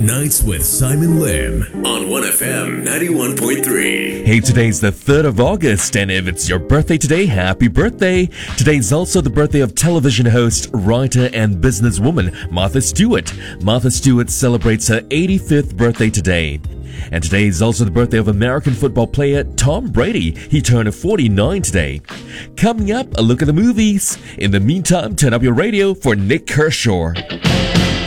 Nights with Simon Lim on 1FM 91.3. Hey, today's the 3rd of August, and if it's your birthday today, happy birthday. Today's also the birthday of television host, writer, and businesswoman Martha Stewart. Martha Stewart celebrates her 85th birthday today. And today is also the birthday of American football player Tom Brady. He turned 49 today. Coming up, a look at the movies. In the meantime, turn up your radio for Nick Kershaw.